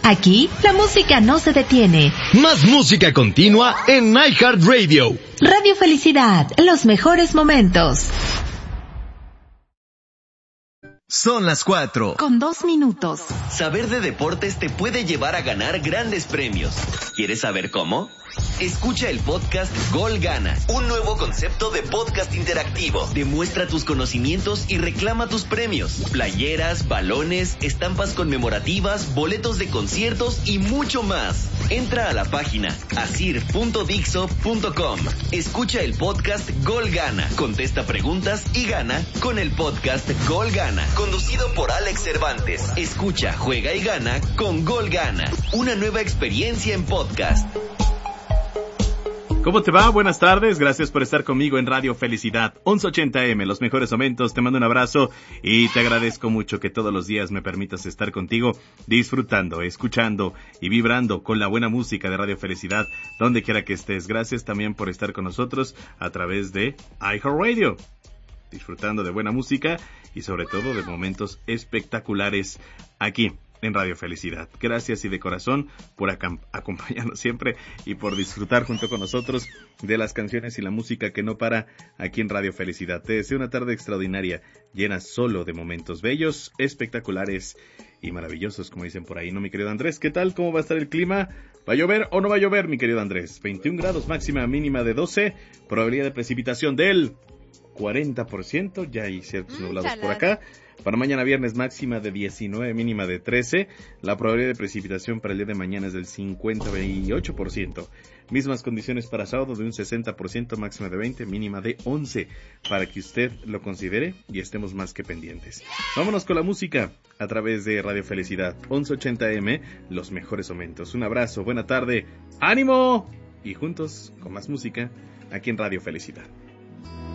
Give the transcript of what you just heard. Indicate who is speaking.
Speaker 1: Aquí, la música no se detiene.
Speaker 2: Más música continua en iHeartRadio.
Speaker 1: Radio Felicidad, los mejores momentos.
Speaker 3: Son las 4.
Speaker 1: Con 2 minutos.
Speaker 4: Saber de deportes te puede llevar a ganar grandes premios. ¿Quieres saber cómo? Escucha el podcast Gol Gana, un nuevo concepto de podcast interactivo. Demuestra tus conocimientos y reclama tus premios. Playeras, balones, estampas conmemorativas, boletos de conciertos y mucho más. Entra a la página asir.dixo.com. Escucha el podcast Gol Gana, contesta preguntas y gana con el podcast Gol Gana, conducido por Alex Cervantes. Escucha, juega y gana con Gol Gana, una nueva experiencia en podcast.
Speaker 5: ¿Cómo te va? Buenas tardes, gracias por estar conmigo en Radio Felicidad 1180M, los mejores momentos. Te mando un abrazo y te agradezco mucho que todos los días me permitas estar contigo, disfrutando, escuchando y vibrando con la buena música de Radio Felicidad, donde quiera que estés. Gracias también por estar con nosotros a través de iHeartRadio, disfrutando de buena música y sobre todo de momentos espectaculares aquí en Radio Felicidad. Gracias y de corazón por acompañarnos siempre y por disfrutar junto con nosotros de las canciones y la música que no para aquí en Radio Felicidad. Te deseo una tarde extraordinaria, llena solo de momentos bellos, espectaculares y maravillosos, como dicen por ahí, ¿no, mi querido Andrés? ¿Qué tal? ¿Cómo va a estar el clima? ¿Va a llover o no va a llover, mi querido Andrés? 21 grados, máxima mínima de 12, probabilidad de precipitación del 40%, ya hay ciertos nublados por acá. Para mañana viernes máxima de 19, mínima de 13. La probabilidad de precipitación para el día de mañana es del 58%. Mismas condiciones para sábado de un 60%, máxima de 20, mínima de 11. Para que usted lo considere y estemos más que pendientes. Vámonos con la música a través de Radio Felicidad 1180M, los mejores momentos. Un abrazo, buena tarde, ánimo y juntos con más música aquí en Radio Felicidad.